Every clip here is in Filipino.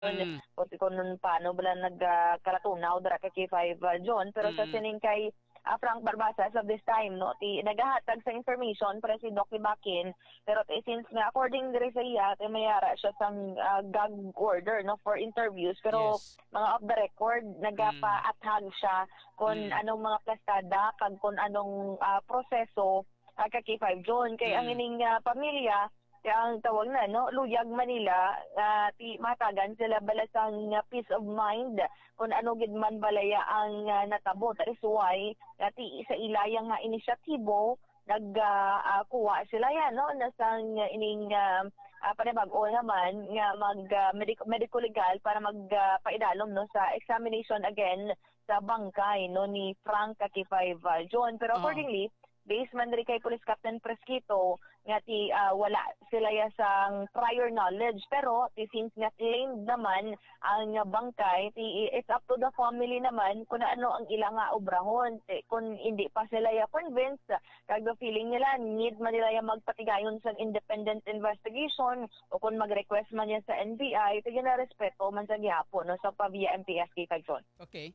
Mm. kung paano bala nagkaratunaw dara kay K5 John, pero sa sining kay Frank Barbasa as of this time no ti nagahatag sa information para si Doc Libakin, pero since nga according diri sa iya ti mayara siya sang gag order no for interviews, pero Yes. mga off the record nagapaathag siya kung anong mga plastada kag kung anong proseso kay K5 John kay ang ining pamilya kaya ang tawag na, no, Luyag Manila, ti matagan sila balasang peace of mind kung ano gid man balaya ang natabo. That is why, ti sa ilayang nga inisyatibo, nagkuha sila yan, no, nasang ining panibag-o naman nga medical legal para magpaidalom no, sa examination again sa bangkay no, ni Frank K5 John. Pero accordingly, based man rin kay Police Captain Fresquito nga ti wala sila ya sang prior knowledge, pero ti since nga claimed naman ang bangkay ti it's up to the family naman kung ano ang ilang nga obrahon. Kung hindi pa sila ya convinced kag the feeling nila need man nila ya magpatigayon sa independent investigation o kung mag-request man yan sa NBI ti ginarespeto man sa gihapon no sa via MPSK kag John. Okay.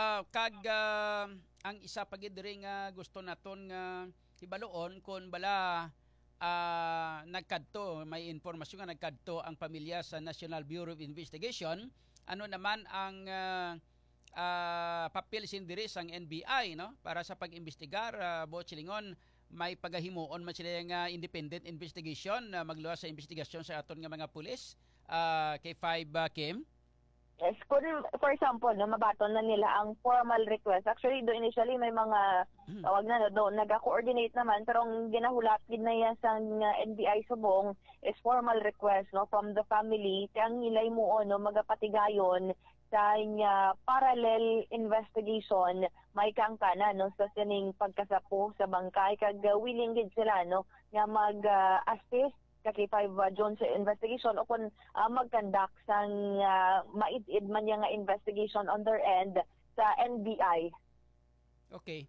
Ang isa pa gid diri nga gusto naton nga ibaloon kung bala nagkadto, may impormasyon nga nagkadto ang pamilya sa National Bureau of Investigation, ano naman ang papel sindiri sang NBI no para sa pag-imbestigar. Bochilingon may pagahimuon man sila nga independent investigation na magluwas sa investigasyon sa aton nga mga pulis kay 5 Kim. Yes, kung for example, no, mabaton na nila ang formal request. Actually, do initially may mga tawag na do nag-coordinate naman, pero ang ginahulat din na yan sa NBI subong is formal request no from the family. Kang nilay mo no magapatigayon sa parallel investigation may kangkana no sa sining pagkasapo sa bangkay kag willing gid sila no nga mag-assist kay 5 John sa investigation o kung mag-conduct sang maid-id man yung investigation on their end sa NBI. Okay.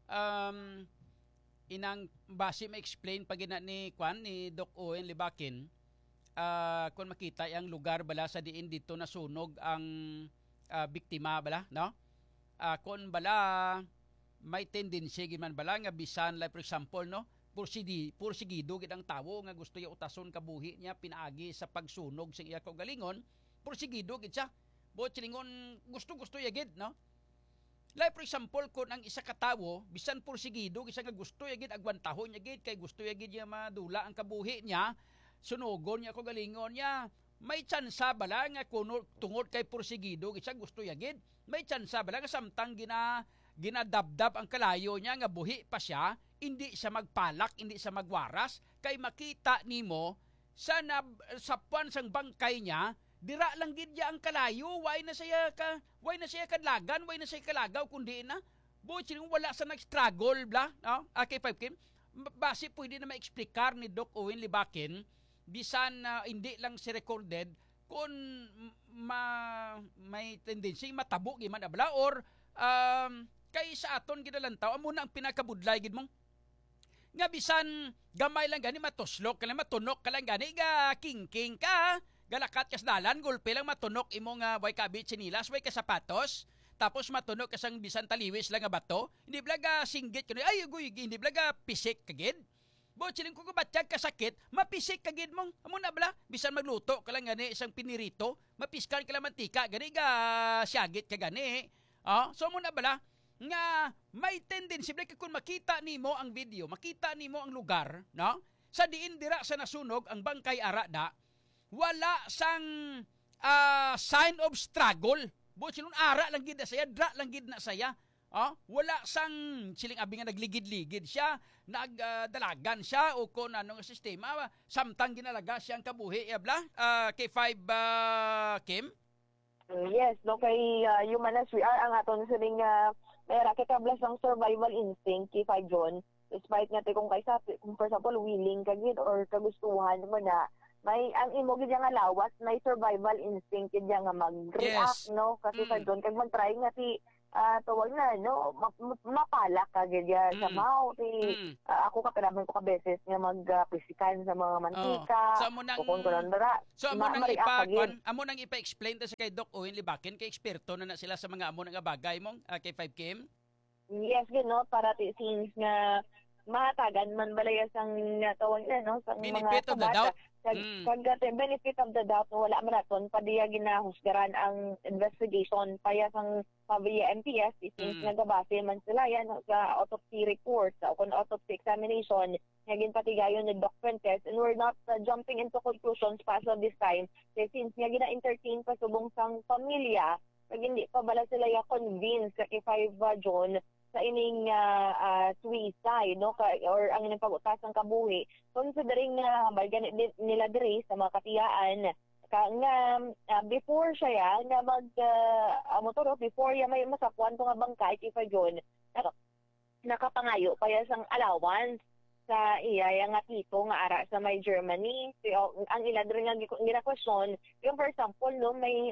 Inang base ma-explain pag ni Doc Owen Libakin, kung makita yung lugar bala sa diin dito nasunog ang biktima bala, no? Kung bala may tendency giman bala nga bisan like for example no pursigido gid ang tawo nga gusto ya utason kabuhi niya pinaagi sa pagsunog sa iya kaugalingon, pursigido gid siya. Bochilingon gusto ya gid no. Like for example kung ang isa ka tawo bisan pursigido isa nga gusto ya gid agwantahon niya gid kay gusto ya gid niya madula ang kabuhi niya, sunugon niya kaugalingon niya, may tsansa bala nga kuno tungod kay pursigido isa gusto ya gid, may tsansa bala nga samtang ginadabdab ang kalayo niya nga buhi pa siya, hindi siya magpalak, hindi siya magwaras, kay makita nimo sa puan sang bangkay niya, dira lang gid ya ang kalayo, way na siya kadlagan, way na siya kalagaw kundi na buhay wala sa nag-struggle bla, no? Okay, 5 Kim. Base pwede na ma-explicar ni Doc Owen Libakin bisan hindi lang si recorded kung may tendency matabo giman abla or kay sa aton gidalantaw amo na ang pinakabudlay gid mong nga bisan gamay lang gani matuslok ka lang matunok ka lang gani ga king ka galakat kas dalan gulpe lang matunok imo nga way kabit sinilas way kasapatos tapos matunok ka sang bisan taliwis lang nga bato hindi blaga singgit kuno ay guy hindi blaga pisik kagid bo siling ko batyag ka sakit mapisik kagid mong amo na bala bisan magluto ka lang gani isang pinirito mapiskan ka lang mantika gani ga syagit ka gani so mo na bala nga may tendency like kung makita nimo ang video, makita nimo ang lugar, no? Sa diin dira sa nasunog ang bangkay arada, wala sang sign of struggle. Bo sinon ara lang gid na saya, dra lang gid na saya. Wala sang siling abi nga nagligid-ligid siya, nagdalagan siya o kon anong sistema, samtang ginalaga siyang kabuhi, bla, kay 5 Kim. Yes, no kay human as we are ang aton sining mayra kay kablas ang survival instinct kay 5 John. Despite nga kung kaysa kung for example willing ka gid or kagustuhan mo na may ang imo gid nga lawas may survival instinct gid nga mag-react no kasi 5 John kag mag-try nga ti tawag na no mapalak ka gaya sa mao ako kapiraman ko ka beses nga magpisikan sa mga mantika so amo nang ipa-explain ta sa kay Doc Owen Libakin kay eksperto na sila sa mga amo nga bagay mong kay 5 Kim. Yes, gano para since nga matagan man balay sang tawag na no sa benefit of the doubt. Benefit of the doubt wala man naton padiya ginahusgaran ang investigation paya sang via MPS since nagabase man sila yan sa autopsy report sa autopsy examination nga ginpatigayon ni Doc Fuentes and we're not jumping into conclusions pa as of this time since nga gina-entertain pa subong sang pamilya pag hindi pa bala sila convinced sa K5 John sa ining suicide no or ang ining pag-utas ng kabuhi considering nga nila diri sa mga katiyaan nga before siya nga motoro before ya may masakuan to nga bangkay kay Fajon nakapangayo pa ya sang allowance sa iya nga tito nga ara sa may Germany so, ang ila diri nga gina-question yung for example no may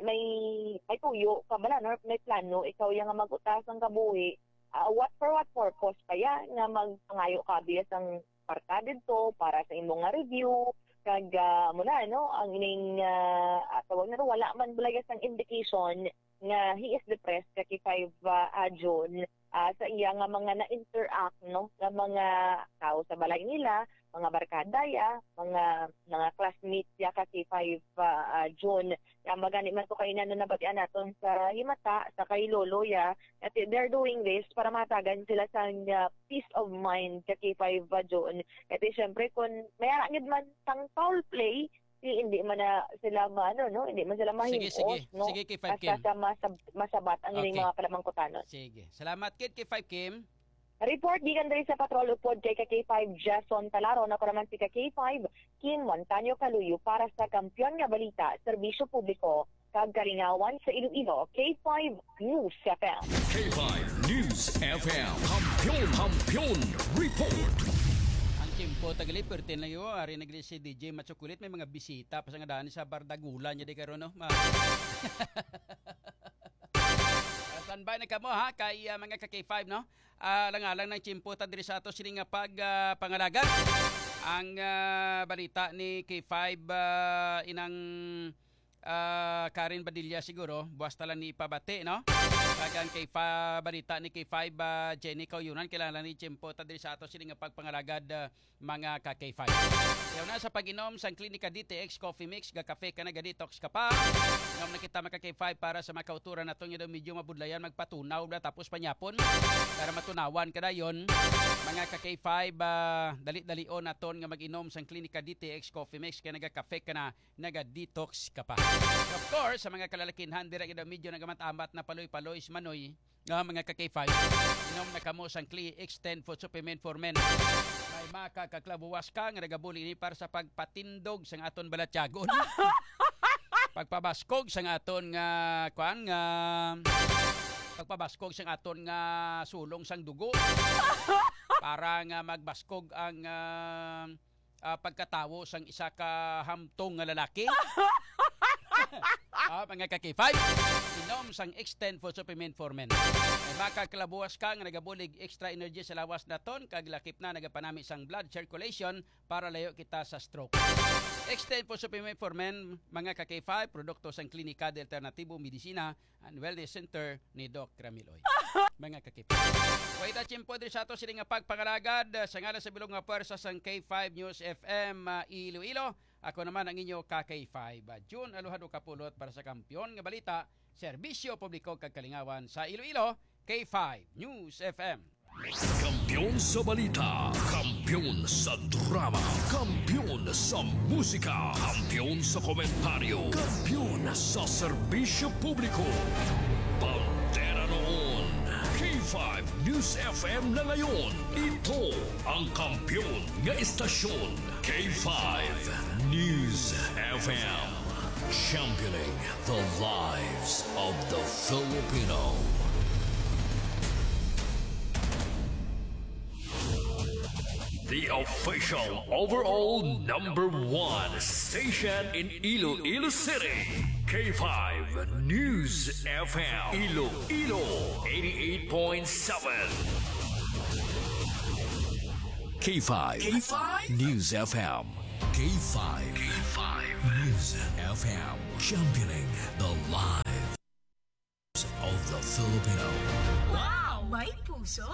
tuyo ka bala no may plano ikaw yang nga mag-utas ng kabuhi what purpose kaya nga magpangayo ka biya sang parta dito para sa imong nga review kag muna no ang ining tawag na wala man bulayas ang indication nga he is depressed kay 5 June sa iya nga mga na-interact no nga mga tao sa balay nila mga barkada ya mga classmates ya kasi 5 June ya magani man to kay nano nabatian naton sa himata sa kay lolo ya at they're doing this para matagan sila sa peace of mind kay 5 June at syempre kun may arangid man sang foul play hindi man na sila hindi man sila mahimos no sige kay 5 Kim masabat ang ining mga palamangkutanon. Sige salamat kay 5 Kim. Report gikan diri sa Patrol Upod kay K5 Jason Talaro na naman si K5 Kim Montaño Caluyo para sa Kampiyon nga Balita, Serbisyo Publiko kag Kalingawan sa Iloilo. K5 News FM. K5 News FM. Kampiyon Report. Ang Kimpo tagali pertin na yo ari nagli si DJ Matsukulit may mga bisita pa sa nga daan sa Bardagulan nya di karon no. Standby na kamo ha kay mga ka-K5 no. Langalang ng Chimputa diri sa ato sini nga pangalagan ang balita ni K5 inang Karen Badilla siguro buwas talang ni ipabati no kagang K5 balita ni K5 Jenny Kauyunan kilala ni Chimputa diri sa ato sini nga pagpangalagad mga ka-K5 yaw na sa pag-inom sang klinika DTX Coffee Mix ga kafe ka na ga detox ka pa ngam nakita mga ka-K5 para sa makauturan naton nga medyo mabudlayan magpatunaw da tapos panyapon para matunawan kada yon mga ka-K5 dali-dalion naton nga mag-inom sang klinika DTX Coffee Mix kay naga kafe ka na naga detox ka pa of course sa mga kalalakinhan dira gid medyo nagamat-amat na paloy-paloy manoy nga mga ka-K5 inom na kamo sang Cli Extend Food Supplement for Men may makakaklabuwas ka nga nagabuli ni para sa pagpatindog sang aton balatyagon pagpabaskog sang aton nga pagpabaskog sang aton nga sulong sang dugo para nga magbaskog ang pagkatawo sang isa ka hamtong nga lalaki mga ka-K5 inom sang Extend Food Supplement for Men may makakalabuwas ka nga nagabulig extra energy sa lawas naton kag lakip na nagapanami sang blood circulation para layo kita sa stroke. Extend Food Supplement for Men mga ka-K5 produkto sang Klinika de Alternatibo Medicina and Wellness Center ni Doc Ramiloy mga ka-K5 wait at chimpo diri sa ato sila nga pagpangalagad sa ngalan sa bilog nga pwersa sang K5 News FM Iloilo. Ako naman ang inyo ka-K5 June Aluhado Kapulot para sa Kampiyon nga Balita, Serbisyo Publiko kag Kalingawan sa Iloilo, K5 News FM. Kampiyon sa balita, kampiyon sa drama, kampiyon sa musika, kampiyon sa komentaryo, kampiyon sa serbisyo publiko. Pantera noon, K5 News FM na ngayon. Ito ang kampiyon nga istasyon, K5 News FM. Championing the lives of the Filipino. The official overall #1 station in Iloilo City, K5 News FM Iloilo 88.7 K5 News FM K5 News FM championing the lives of the Filipino. Wow! May puso!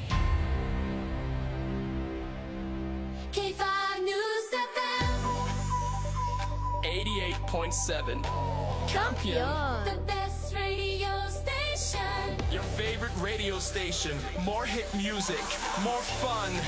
K5 News FM 88.7 Kampiyon, the best radio station. Your favorite radio station. More hit music, more fun.